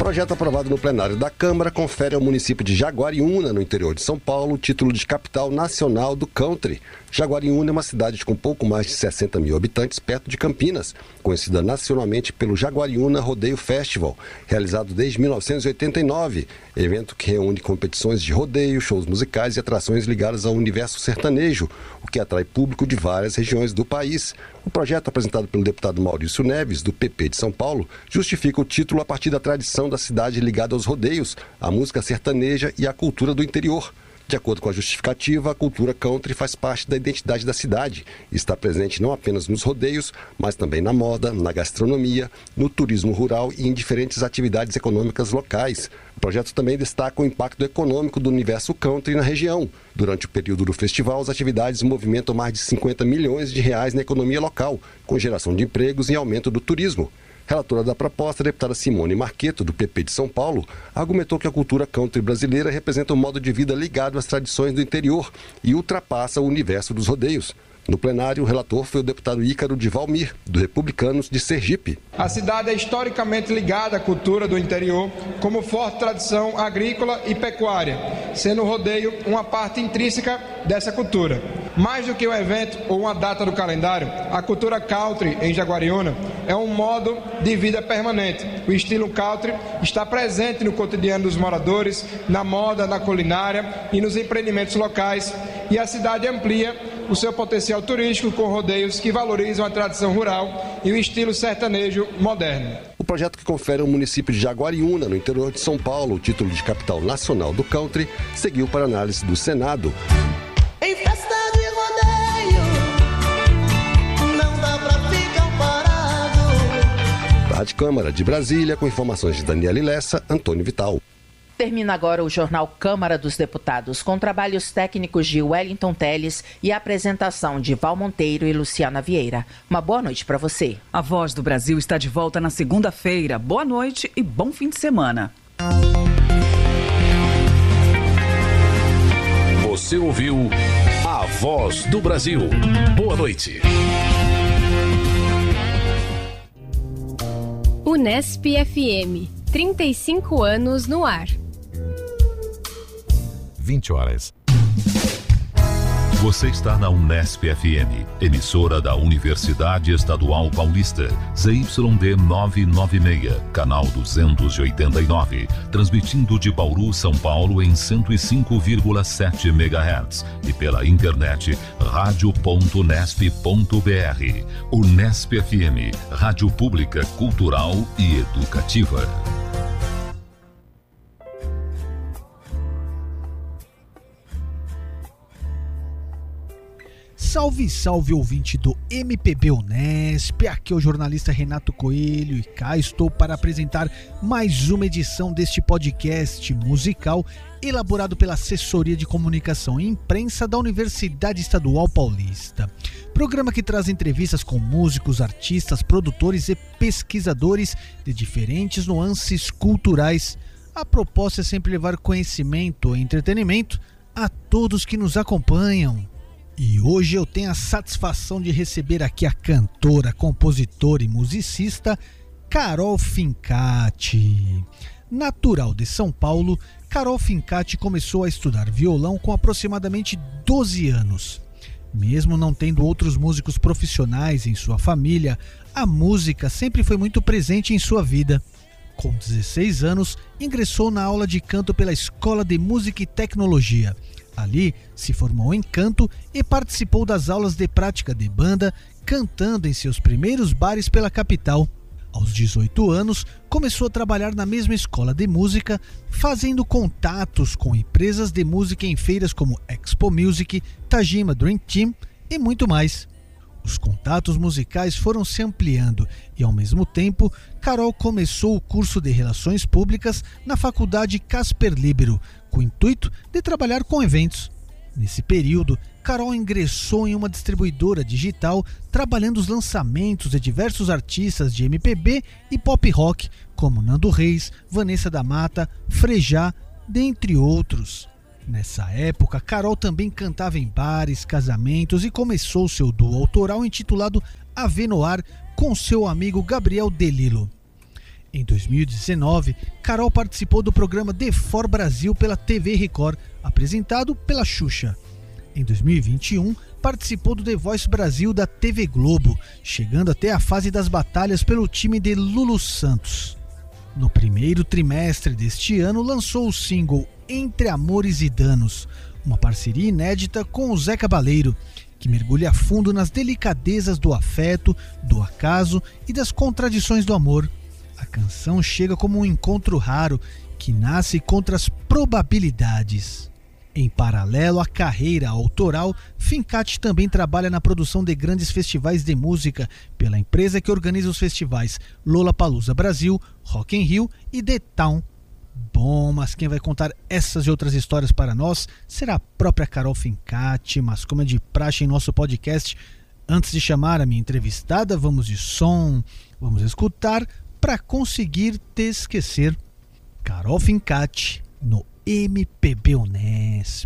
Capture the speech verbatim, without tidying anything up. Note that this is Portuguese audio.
Projeto aprovado no plenário da Câmara confere ao município de Jaguariúna, no interior de São Paulo, o título de capital nacional do country. Jaguariúna é uma cidade com pouco mais de sessenta mil habitantes, perto de Campinas, conhecida nacionalmente pelo Jaguariúna Rodeio Festival, realizado desde mil novecentos e oitenta e nove, evento que reúne competições de rodeio, shows musicais e atrações ligadas ao universo sertanejo, o que atrai público de várias regiões do país. O projeto, apresentado pelo deputado Maurício Neves, do P P de São Paulo, justifica o título a partir da tradição da cidade ligada aos rodeios, à música sertaneja e à cultura do interior. De acordo com a justificativa, a cultura country faz parte da identidade da cidade e está presente não apenas nos rodeios, mas também na moda, na gastronomia, no turismo rural e em diferentes atividades econômicas locais. O projeto também destaca o impacto econômico do universo country na região. Durante o período do festival, as atividades movimentam mais de cinquenta milhões de reais na economia local, com geração de empregos e aumento do turismo. Relatora da proposta, a deputada Simone Marqueto, do P P de São Paulo, argumentou que a cultura country brasileira representa um modo de vida ligado às tradições do interior e ultrapassa o universo dos rodeios. No plenário, o relator foi o deputado Ícaro de Valmir, do Republicanos de Sergipe. A cidade é historicamente ligada à cultura do interior, como forte tradição agrícola e pecuária, sendo o rodeio uma parte intrínseca dessa cultura. Mais do que um evento ou uma data do calendário, a cultura country em Jaguariúna é um modo de vida permanente. O estilo country está presente no cotidiano dos moradores, na moda, na culinária e nos empreendimentos locais, e a cidade amplia o seu potencial turístico com rodeios que valorizam a tradição rural e o estilo sertanejo moderno. O projeto, que confere ao município de Jaguariúna, no interior de São Paulo, o título de capital nacional do country, seguiu para análise do Senado. Em festa de rodeio, não dá pra ficar parado. Da Rádio Câmara de Brasília, com informações de Daniela Lessa, Antônio Vital. Termina agora o Jornal Câmara dos Deputados, com trabalhos técnicos de Wellington Teles e a apresentação de Val Monteiro e Luciana Vieira. Uma boa noite para você. A Voz do Brasil está de volta na segunda-feira. Boa noite e bom fim de semana. Você ouviu A Voz do Brasil. Boa noite. Unesp F M, trinta e cinco anos no ar. vinte horas. Você está na Unesp F M, emissora da Universidade Estadual Paulista, Z Y D novecentos e noventa e seis, canal duzentos e oitenta e nove, transmitindo de Bauru, São Paulo em cento e cinco vírgula sete megahertz e pela internet rádio ponto unesp ponto br. Unesp F M, rádio pública, cultural e educativa. Salve, salve ouvinte do M P B Unesp, aqui é o jornalista Renato Coelho e cá estou para apresentar mais uma edição deste podcast musical elaborado pela Assessoria de Comunicação e Imprensa da Universidade Estadual Paulista. Programa que traz entrevistas com músicos, artistas, produtores e pesquisadores de diferentes nuances culturais. A proposta é sempre levar conhecimento e entretenimento a todos que nos acompanham. E hoje eu tenho a satisfação de receber aqui a cantora, compositora e musicista Carol Fincati. Natural de São Paulo, Carol Fincati começou a estudar violão com aproximadamente doze anos. Mesmo não tendo outros músicos profissionais em sua família, a música sempre foi muito presente em sua vida. Com dezesseis anos, ingressou na aula de canto pela Escola de Música e Tecnologia. Ali, se formou em canto e participou das aulas de prática de banda, cantando em seus primeiros bares pela capital. Aos dezoito anos, começou a trabalhar na mesma escola de música, fazendo contatos com empresas de música em feiras como Expo Music, Tajima Dream Team e muito mais. Os contatos musicais foram se ampliando e, ao mesmo tempo, Carol começou o curso de Relações Públicas na Faculdade Casper Libero, com o intuito de trabalhar com eventos. Nesse período, Carol ingressou em uma distribuidora digital, trabalhando os lançamentos de diversos artistas de M P B e pop rock, como Nando Reis, Vanessa da Mata, Frejá, dentre outros. Nessa época, Carol também cantava em bares, casamentos e começou seu duo autoral intitulado Ave no Ar com seu amigo Gabriel Delilo. Em dois mil e dezenove, Carol participou do programa The For Brasil pela T V Record, apresentado pela Xuxa. Em dois mil e vinte e um, participou do The Voice Brasil da T V Globo, chegando até a fase das batalhas pelo time de Lulu Santos. No primeiro trimestre deste ano, lançou o single Entre Amores e Danos, uma parceria inédita com o Zé Cabaleiro, que mergulha a fundo nas delicadezas do afeto, do acaso e das contradições do amor. A canção chega como um encontro raro que nasce contra as probabilidades. Em paralelo à carreira autoral, Fincati também trabalha na produção de grandes festivais de música pela empresa que organiza os festivais Lollapalooza Brasil, Rock in Rio e The Town. Bom, mas quem vai contar essas e outras histórias para nós será a própria Carol Fincati, mas como é de praxe em nosso podcast, antes de chamar a minha entrevistada, vamos de som, vamos escutar Pra Conseguir Te Esquecer. Carol Fincati no M P B Unesp.